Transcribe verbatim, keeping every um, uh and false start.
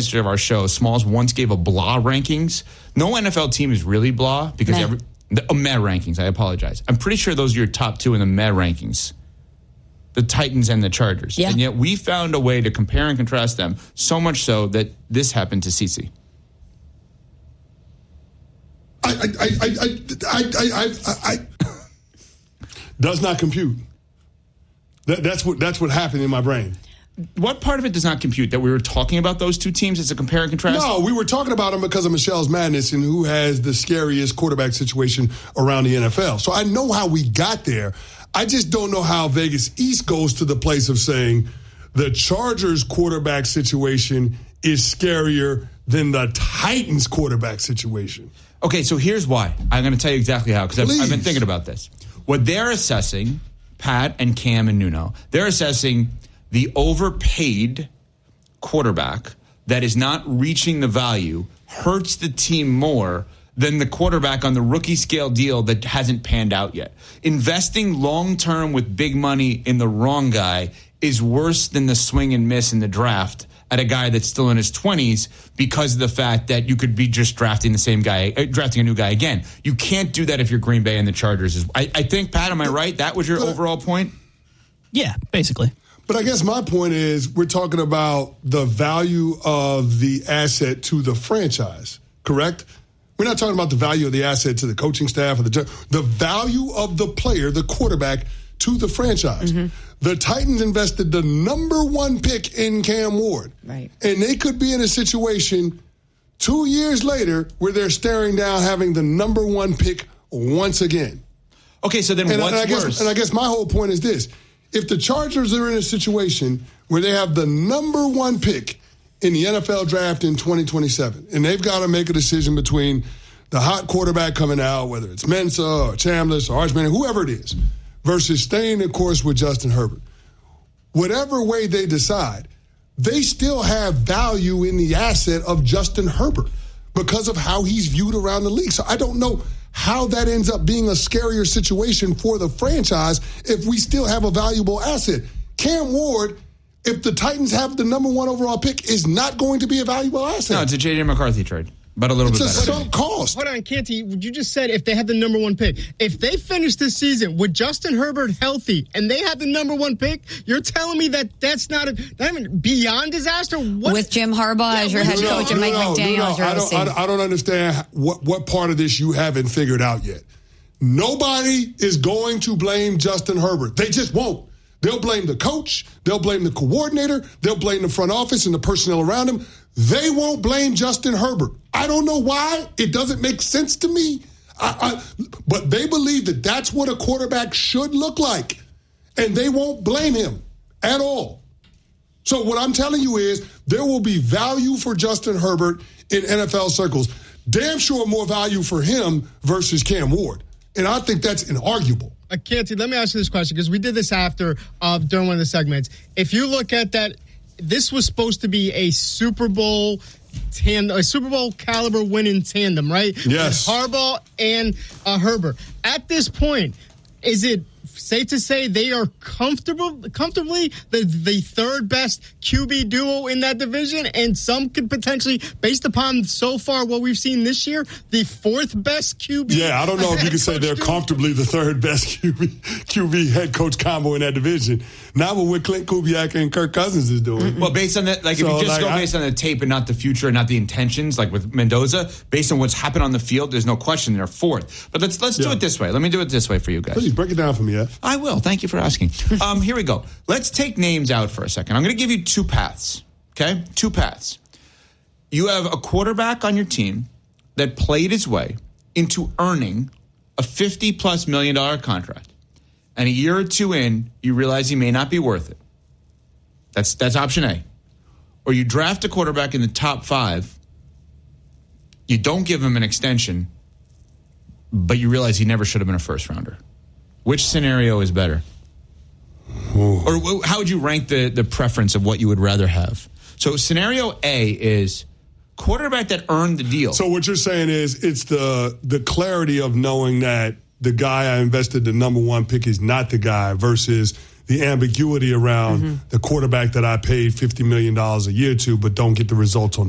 history of our show, Smalls once gave a blah rankings. No N F L team is really blah because meh. every the, oh, meh rankings. I apologize. I'm pretty sure those are your top two in the meh rankings. The Titans and the Chargers. Yeah. And yet we found a way to compare and contrast them, so much so that this happened to CeCe. I, I, I, I, I, I, I, I does not compute. That, that's what that's what happened in my brain. What part of it does not compute? That we were talking about those two teams as a compare and contrast? No, we were talking about them because of Michelle's madness and who has the scariest quarterback situation around the N F L. So I know how we got there. I just don't know how Vegas East goes to the place of saying the Chargers quarterback situation is scarier than the Titans quarterback situation. Okay, so here's why. I'm going to tell you exactly how, because I've, I've been thinking about this. What they're assessing, Pat and Cam and Nuno, they're assessing the overpaid quarterback that is not reaching the value hurts the team more than the quarterback on the rookie scale deal that hasn't panned out yet. Investing long-term with big money in the wrong guy is worse than the swing and miss in the draft at a guy that's still in his twenties because of the fact that you could be just drafting the same guy, uh, drafting a new guy again. You can't do that if you're Green Bay and the Chargers. Is I, I think, Pat, am I right? That was your but, overall point? Yeah, basically. But I guess my point is we're talking about the value of the asset to the franchise, correct? We're not talking about the value of the asset to the coaching staff or the the value of the player, the quarterback, to the franchise. Mm-hmm. The Titans invested the number one pick in Cam Ward. Right. And they could be in a situation two years later where they're staring down having the number one pick once again. Okay, so then and, what's and I guess, worse? And I guess my whole point is this. If the Chargers are in a situation where they have the number one pick in the N F L draft in twenty twenty-seven, and they've got to make a decision between the hot quarterback coming out, whether it's Mensah or Chambliss or Archman, whoever it is, versus staying the course with Justin Herbert. Whatever way they decide, they still have value in the asset of Justin Herbert because of how he's viewed around the league. So I don't know how that ends up being a scarier situation for the franchise if we still have a valuable asset. Cam Ward, if the Titans have the number one overall pick, is not going to be a valuable asset. No, it's a J J McCarthy trade. But a little it's bit a better. sunk cost. Hold on, Canty. You just said if they had the number one pick. If they finish this season with Justin Herbert healthy and they have the number one pick, you're telling me that that's not a not even beyond disaster? What? With Jim Harbaugh yeah, as your head no, coach no, and Mike no, McDaniel no, no. as your I O don't, C. I don't, I don't understand what, what part of this you haven't figured out yet. Nobody is going to blame Justin Herbert. They just won't. They'll blame the coach. They'll blame the coordinator. They'll blame the front office and the personnel around him. They won't blame Justin Herbert. I don't know why. It doesn't make sense to me. I, I, but they believe that that's what a quarterback should look like. And they won't blame him at all. So what I'm telling you is there will be value for Justin Herbert in N F L circles. Damn sure more value for him versus Cam Ward. And I think that's inarguable. Uh, Canty, let me ask you this question because we did this after uh, during one of the segments. If you look at that, this was supposed to be a Super Bowl tandem, a Super Bowl caliber winning tandem, right? Yes. With Harbaugh and uh, Herbert. At this point, is it safe to say they are comfortable, comfortably the, the third best Q B duo in that division, and some could potentially, based upon so far what we've seen this year, the fourth best Q B? Yeah, I don't know if you can say they're duo? comfortably the third best Q B, Q B head coach combo in that division. Not with what Clint Kubiak and Kirk Cousins is doing. Well, based on that, like So, if you just like, go based I, on the tape and not the future and not the intentions, like with Mendoza, based on what's happened on the field, there's no question they're fourth. But let's let's Yeah. do it this way. Let me do it this way for you guys. Please break it down for me, F. I will. Thank you for asking. Um, here we go. Let's take names out for a second. I'm going to give you two paths, okay? Two paths. You have a quarterback on your team that played his way into earning a fifty-plus million dollar contract. And a year or two in, you realize he may not be worth it. That's that's option A. Or you draft a quarterback in the top five, you don't give him an extension, but you realize he never should have been a first rounder. Which scenario is better? Ooh. Or how would you rank the, the preference of what you would rather have? So scenario A is quarterback that earned the deal. So what you're saying is it's the the clarity of knowing that the guy I invested the number one pick is not the guy versus the ambiguity around mm-hmm. the quarterback that I paid fifty million dollars a year to but don't get the results on